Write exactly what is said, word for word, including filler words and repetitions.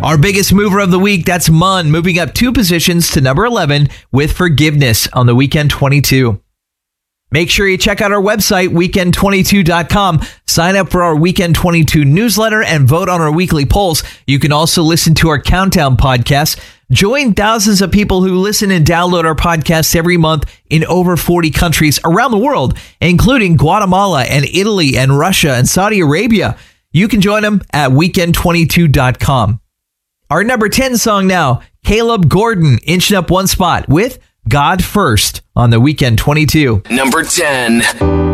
Our biggest mover of the week, that's Mun, moving up two positions to number eleven with Forgiveness on the Weekend twenty-two. Make sure you check out our website, weekend twenty-two dot com. Sign up for our Weekend twenty-two newsletter and vote on our weekly polls. You can also listen to our Countdown podcast. Join thousands of people who listen and download our podcasts every month in over forty countries around the world, including Guatemala and Italy and Russia and Saudi Arabia. You can join them at weekend twenty-two dot com. Our number ten song now, Caleb Gordon, inching up one spot with God First on the Weekend twenty-two. Number ten.